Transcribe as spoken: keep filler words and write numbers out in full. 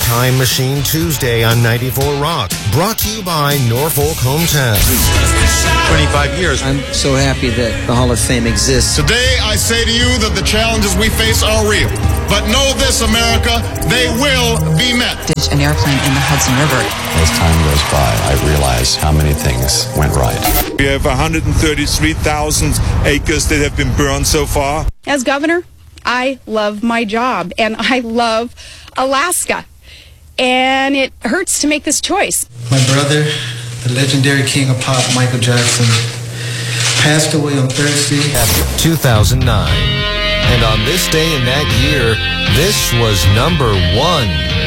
Time Machine Tuesday on ninety-four Rock. Brought to you by Norfolk Hometown. twenty-five years. I'm so happy that the Hall of Fame exists. Today, I say to you that the challenges we face are real. But know this, America, they will be met. Ditch an airplane in the Hudson River. As time goes by, I realize how many things went right. We have one hundred thirty-three thousand acres that have been burned so far. As governor, I love my job, and I love Alaska. And it hurts to make this choice. My brother, the legendary king of pop, Michael Jackson, passed away on Thursday. two thousand nine. And on this day in that year, this was number one.